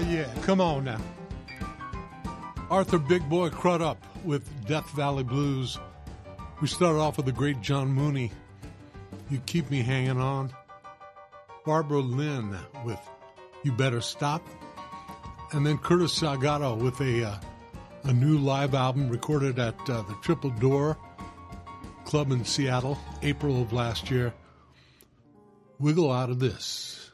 yeah. Come on now. Arthur Big Boy Crudup with Death Valley Blues. We started off with the great John Mooney, You Keep Me Hanging On. Barbara Lynn with You Better Stop. And then Curtis Salgado with a new live album recorded at the Triple Door Club in Seattle, April of last year. Wiggle Out of This.